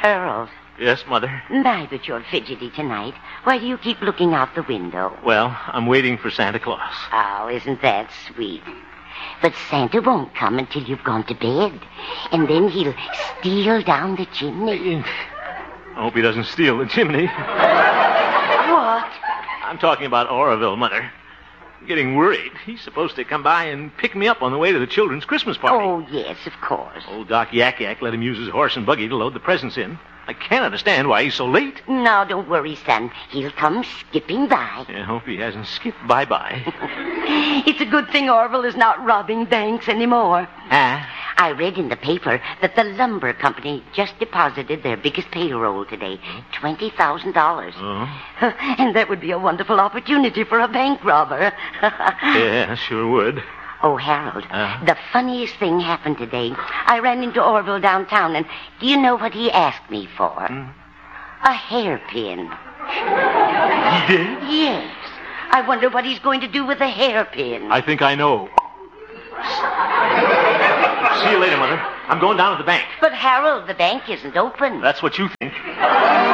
Harold, Yes, Mother? my, but you're fidgety tonight. Why do you keep looking out the window? Well, I'm waiting for Santa Claus. Oh, isn't that sweet? But Santa won't come until you've gone to bed. And then he'll steal down the chimney. I hope he doesn't steal the chimney. What? I'm talking about Oroville, Mother. I'm getting worried. He's supposed to come by and pick me up on the way to the children's Christmas party. Oh, yes, of course. Old Doc Yak let him use his horse and buggy to load the presents in. I can't understand why he's so late. Now, don't worry, son. He'll come skipping by. I hope he hasn't skipped bye-bye. It's a good thing Orville is not robbing banks anymore. Ah? I read in the paper that the lumber company just deposited their biggest payroll today, $20,000. Oh? And that would be a wonderful opportunity for a bank robber. Yeah, sure would. Oh, Harold, the funniest thing happened today. I ran into Orville downtown, and do you know what he asked me for? A hairpin. He did? Yes. I wonder what he's going to do with a hairpin. I think I know. See you later, Mother. I'm going down to the bank. But, Harold, the bank isn't open. That's what you think.